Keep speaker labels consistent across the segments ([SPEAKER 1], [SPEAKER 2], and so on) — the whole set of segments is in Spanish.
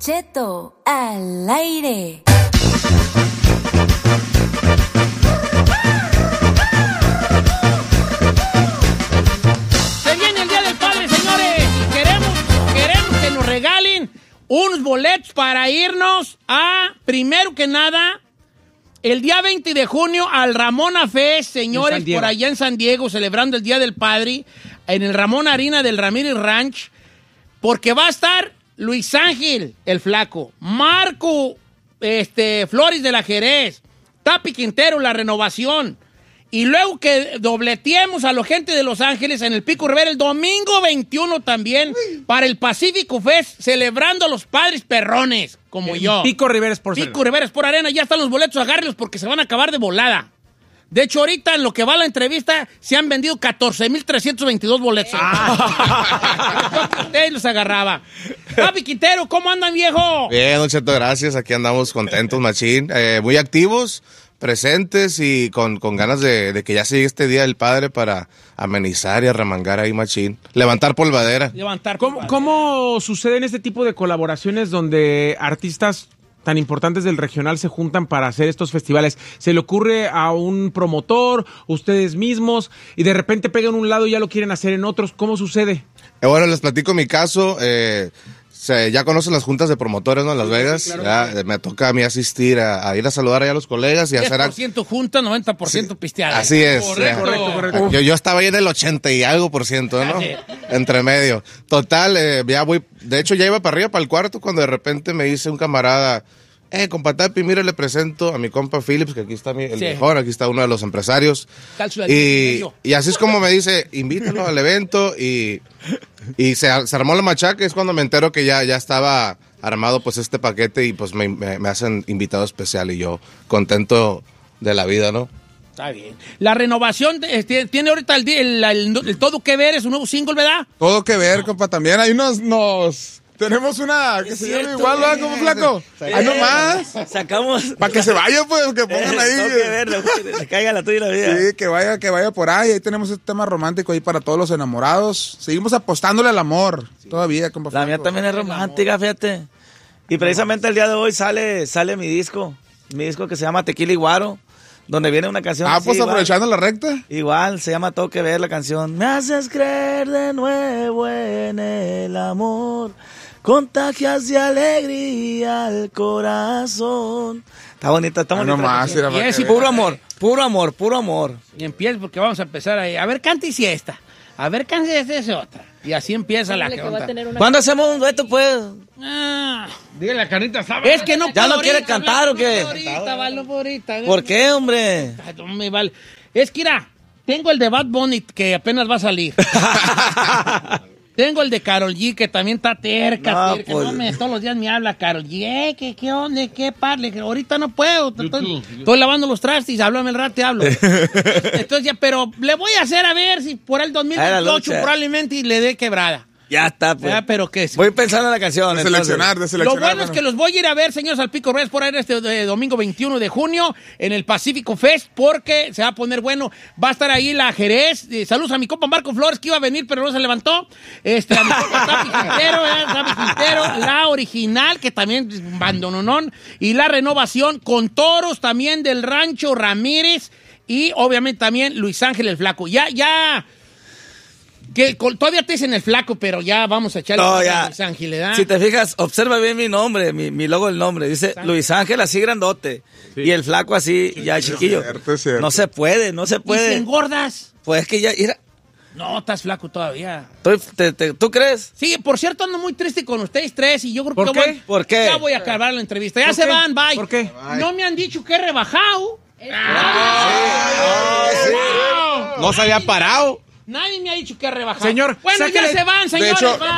[SPEAKER 1] Cheto al aire.
[SPEAKER 2] Se viene el Día del Padre, señores, y queremos que nos regalen unos boletos para irnos a, primero que nada, el día 20 de junio al Ramona Fest, señores, por allá en San Diego, celebrando el Día del Padre, en el Ramón Harina del Ramírez Ranch, porque va a estar Luis Ángel, el Flaco, Marco Flores de la Jerez, Tapi Quintero, La Renovación, y luego que dobleteemos a la gente de Los Ángeles en el Pico Rivera el domingo 21 también para el Pacífico Fest, celebrando a los padres perrones, como yo.
[SPEAKER 3] Pico Rivera Sports Arena.
[SPEAKER 2] Pico Rivera Sports Arena, ya están los boletos, agárrenlos porque se van a acabar de volada. De hecho, ahorita en lo que va la entrevista se han vendido 14,322 boletos. Usted los agarraba. Papi Quintero, ¿cómo andan, viejo?
[SPEAKER 4] Bien, don Cheto, gracias. Aquí andamos contentos, machín. Muy activos, presentes y con ganas de que ya llegue este Día del Padre para amenizar y arremangar ahí, machín. Levantar polvadera.
[SPEAKER 3] ¿Cómo suceden este tipo de colaboraciones donde artistas tan importantes del regional se juntan para hacer estos festivales? ¿Se le ocurre a un promotor, ustedes mismos, y de repente pegan un lado y ya lo quieren hacer en otros? ¿Cómo sucede?
[SPEAKER 4] Bueno, les platico mi caso. Ya conocen las juntas de promotores, ¿no? En Las Vegas.
[SPEAKER 2] Claro.
[SPEAKER 4] Ya, me toca a mí asistir a ir a saludar allá a los colegas y hacer...
[SPEAKER 2] 10% junta, 90% pisteada.
[SPEAKER 4] Así es.
[SPEAKER 2] Correcto.
[SPEAKER 4] Yo estaba ahí en el 80 y algo %, ¿no?
[SPEAKER 2] Sí.
[SPEAKER 4] Entre medio. Total, ya voy... De hecho, ya iba para arriba, para el cuarto, cuando de repente me dice un camarada... compa Tapi, mire, le presento a mi compa Phillips, que aquí está el mejor, aquí está uno de los empresarios. Y así es como me dice, invítalo al evento y se armó la machaca. Es cuando me entero que ya estaba armado pues este paquete y pues me hacen invitado especial y yo contento de la vida, ¿no?
[SPEAKER 2] Está bien. La Renovación tiene ahorita el Todo Que Ver, es un nuevo single, ¿verdad?
[SPEAKER 5] Todo que ver, compa, también. Hay tenemos una que se llama igual, ¿verdad? ¿Cómo, Flaco? Ahí nomás.
[SPEAKER 6] Sacamos.
[SPEAKER 5] Para que se vaya, pues, que pongan ahí.
[SPEAKER 6] Tengo que ver, que se caiga la tuya y la vida.
[SPEAKER 5] Sí, que vaya por ahí. Ahí tenemos este tema romántico ahí para todos los enamorados. Seguimos apostándole al amor. Todavía, compa.
[SPEAKER 6] La mía también es romántica, fíjate. Y precisamente el día de hoy sale mi disco que se llama Tequila y Guaro, donde viene una canción así,
[SPEAKER 5] pues aprovechando la recta.
[SPEAKER 6] Igual, se llama Todo Que Ver la canción. Me haces creer de nuevo en el amor, contagias de alegría al corazón. Está bonita.
[SPEAKER 5] Nomás,
[SPEAKER 6] Y es puro amor.
[SPEAKER 2] Y empieza porque vamos a empezar ahí. A ver, canta y siesta. A ver, canta y esta es otra. Y así empieza la canta.
[SPEAKER 6] ¿Cuándo hacemos un dueto, pues?
[SPEAKER 2] Dígale a Carnita, ¿sabes? Es que no
[SPEAKER 6] ¿Ya no quiere cantar o qué?
[SPEAKER 2] Ahorita.
[SPEAKER 6] ¿Por qué, hombre?
[SPEAKER 2] Ay, no me vale. Es que, mira, tengo el de Bad Bunny que apenas va a salir. Tengo el de Karol G, que también está terca. Pues. Todos los días me habla Karol G. ¿Qué onda? ¿Qué parle? Ahorita no puedo. Estoy lavando los trastes. Háblame el rato, te hablo. Entonces, pero le voy a hacer a ver si por el 2028 probablemente le dé quebrada.
[SPEAKER 6] Ya está, pues.
[SPEAKER 2] Pero qué es.
[SPEAKER 6] Voy pensando en la canción.
[SPEAKER 5] De seleccionar.
[SPEAKER 2] Lo bueno es que los voy a ir a ver, señores, al Pico Reyes por ahí domingo 21 de junio en el Pacífico Fest, porque se va a poner bueno. Va a estar ahí la Jerez. Saludos a mi compa Marco Flores, que iba a venir, pero no se levantó. A mi compa Tapi Quintero, la original, que también es un bandononón, y la Renovación, con toros también del Rancho Ramírez, y obviamente también Luis Ángel el Flaco. Ya... Que todavía te dicen el Flaco, pero ya vamos a echarle a Luis Ángel, ¿verdad?
[SPEAKER 6] Si te fijas, observa bien mi nombre, mi logo del nombre. Dice Luis Ángel así grandote. Sí. Y el Flaco así ya chiquillo.
[SPEAKER 5] Es cierto.
[SPEAKER 6] No se puede.
[SPEAKER 2] ¿Y si engordas?
[SPEAKER 6] Pues es que ya... Mira.
[SPEAKER 2] No, estás flaco todavía.
[SPEAKER 6] ¿Tú crees?
[SPEAKER 2] Sí, por cierto, ando muy triste con ustedes tres y yo creo
[SPEAKER 6] ¿Por qué?
[SPEAKER 2] Ya voy a acabar la entrevista. Ya se van, bye.
[SPEAKER 3] ¿Por qué?
[SPEAKER 2] No me han dicho que he rebajado.
[SPEAKER 4] No se había parado.
[SPEAKER 2] Nadie me ha dicho que he rebajado.
[SPEAKER 3] Señor,
[SPEAKER 2] bueno, ya se van, señores.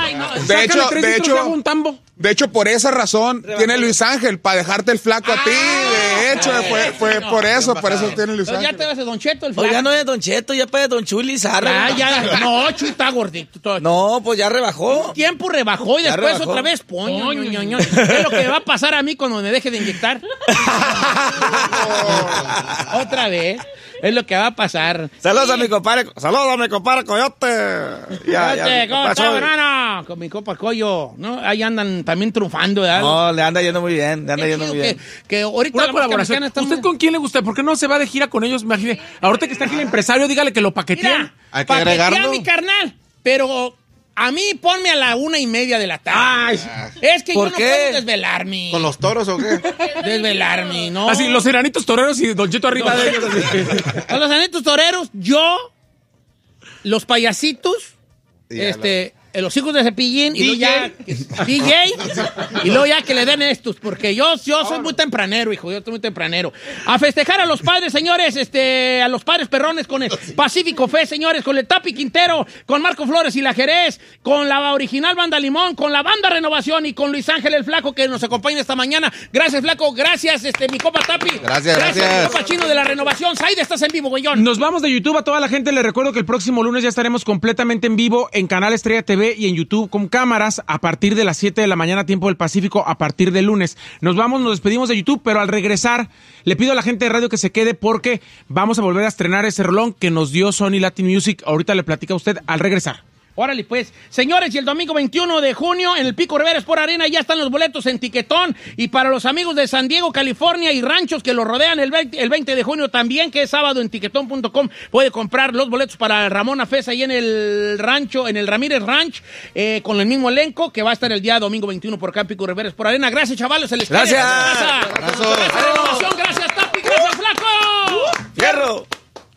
[SPEAKER 5] De hecho, por esa razón tiene Luis Ángel, para dejarte el Flaco a ti. De hecho, fue por eso tiene Luis Ángel.
[SPEAKER 2] Ya te vas a Don Cheto, el Flaco.
[SPEAKER 6] Ya no es Don Cheto, ya para Don Chuy Lizarra.
[SPEAKER 2] No, Chuy está gordito.
[SPEAKER 6] No, pues ya rebajó.
[SPEAKER 2] Un tiempo rebajó y después otra vez, ¿Qué es lo que va a pasar a mí cuando me deje de inyectar? Otra vez. Es lo que va a pasar.
[SPEAKER 6] Saludos a mi compadre Coyote.
[SPEAKER 2] ¿Cómo está, banana? Con mi compa Coyo. ¿No? Ahí andan también triunfando, ¿verdad?
[SPEAKER 6] No, le anda yendo muy bien.
[SPEAKER 2] Que ahorita
[SPEAKER 3] Una
[SPEAKER 2] la
[SPEAKER 3] colaboración.
[SPEAKER 2] música mexicana
[SPEAKER 3] ¿Usted con quién le gusta? ¿Por qué no se va de gira con ellos? Imagine. Ahorita que está aquí el empresario, dígale que lo paqueteen.
[SPEAKER 2] Mira,
[SPEAKER 4] Hay que
[SPEAKER 2] paquetea
[SPEAKER 4] agregarlo.
[SPEAKER 2] mi carnal, pero a mí ponme a la 1:30 de la tarde.
[SPEAKER 3] Ay.
[SPEAKER 2] Es que
[SPEAKER 6] ¿Por
[SPEAKER 2] yo
[SPEAKER 6] qué?
[SPEAKER 2] no puedo desvelarme.
[SPEAKER 4] ¿Con los toros o qué?
[SPEAKER 2] Desvelarme, ¿no?
[SPEAKER 3] Así, los enanitos toreros y Don Cheto arriba de ellos. Así.
[SPEAKER 2] A los anitos toreros, yo, los payasitos, los hijos de Cepillín, y luego ya, DJ, y luego ya que le den estos, porque yo soy muy tempranero, hijo, yo estoy muy tempranero. A festejar a los padres, señores, a los padres perrones con el Pacífico Fe, señores, con el Tapi Quintero, con Marco Flores y la Jerez, con la original Banda Limón, con la Banda Renovación y con Luis Ángel el Flaco que nos acompaña esta mañana. Gracias, Flaco, gracias, mi copa Tapi.
[SPEAKER 4] Gracias.
[SPEAKER 2] Mi copa Chino de la Renovación. Saide, estás en vivo, güeyón.
[SPEAKER 3] Nos vamos de YouTube a toda la gente. Les recuerdo que el próximo lunes ya estaremos completamente en vivo en Canal Estrella TV y en YouTube con cámaras a partir de las 7 de la mañana, tiempo del Pacífico, a partir del lunes. Nos vamos, nos despedimos de YouTube, pero al regresar le pido a la gente de radio que se quede porque vamos a volver a estrenar ese rolón que nos dio Sony Latin Music. Ahorita le platica a usted al regresar.
[SPEAKER 2] Órale, pues. Señores, y el domingo 21 de junio en el Pico Rivera Sport Arena ya están los boletos en Tiquetón. Y para los amigos de San Diego, California y ranchos que lo rodean el 20 de junio también, que es sábado en tiquetón.com, puede comprar los boletos para Ramón Afesa ahí en el rancho, en el Ramírez Ranch, con el mismo elenco que va a estar el día domingo 21 por acá en Pico Rivera Sport Arena. Gracias, chavales. Se les quiere.
[SPEAKER 6] Gracias.
[SPEAKER 2] Gracias, Tapi. Gracias, Flaco.
[SPEAKER 6] ¡Fierro!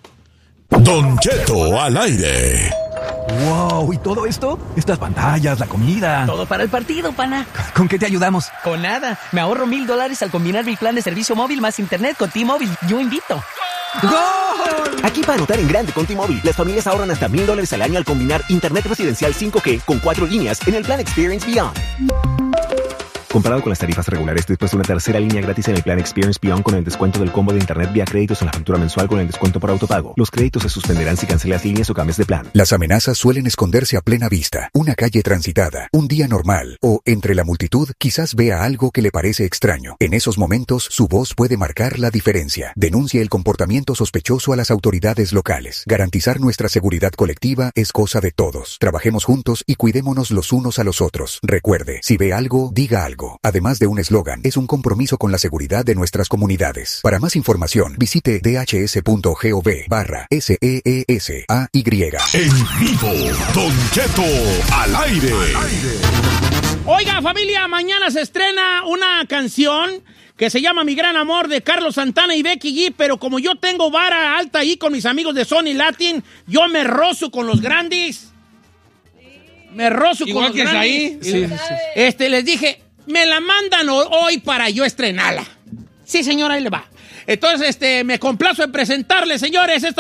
[SPEAKER 7] Don Cheto al aire.
[SPEAKER 8] Wow, ¿y todo esto? Estas pantallas, la comida.
[SPEAKER 9] Todo para el partido, pana.
[SPEAKER 8] ¿Con qué te ayudamos?
[SPEAKER 9] Con nada. Me ahorro $1,000 al combinar mi plan de servicio móvil más internet con T-Mobile. Yo invito.
[SPEAKER 8] ¡Gol!
[SPEAKER 10] Aquí para anotar en grande con T-Mobile, las familias ahorran hasta $1,000 al año al combinar internet residencial 5G con 4 líneas en el plan Experience Beyond. Comparado con las tarifas regulares, después de una tercera línea gratis en el plan Experience Beyond con el descuento del combo de internet vía créditos en la factura mensual con el descuento por autopago. Los créditos se suspenderán si cancelas líneas o cambias de plan.
[SPEAKER 11] Las amenazas suelen esconderse a plena vista. Una calle transitada, un día normal o entre la multitud quizás vea algo que le parece extraño. En esos momentos, su voz puede marcar la diferencia. Denuncie el comportamiento sospechoso a las autoridades locales. Garantizar nuestra seguridad colectiva es cosa de todos. Trabajemos juntos y cuidémonos los unos a los otros. Recuerde, si ve algo, diga algo. Además de un eslogan, es un compromiso con la seguridad de nuestras comunidades. Para más información, visite dhs.gov/SEESAY.
[SPEAKER 7] En vivo, Don Cheto al aire.
[SPEAKER 2] Oiga, familia, mañana se estrena una canción que se llama Mi Gran Amor de Carlos Santana y Becky G, pero como yo tengo vara alta ahí con mis amigos de Sony Latin, yo me rozo con los grandes. Me rozo con los grandes.
[SPEAKER 3] Ahí. Sí.
[SPEAKER 2] Les dije, me la mandan hoy para yo estrenarla. Sí, señora, ahí le va. Entonces, me complazo en presentarle, señores, esta